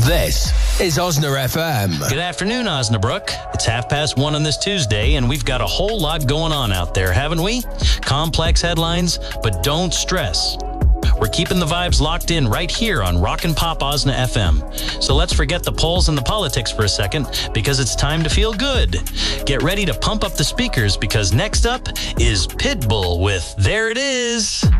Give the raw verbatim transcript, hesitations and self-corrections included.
This is Osna F M. Good afternoon, Osnabrook. It's half past one on this Tuesday, and we've got a whole lot going on out there, haven't we? Complex headlines, but don't stress. We're keeping the vibes locked in right here on Rockin' Pop Osna F M. So let's forget the polls and the politics for a second, because it's time to feel good. Get ready to pump up the speakers, because next up is Pitbull with There It Is.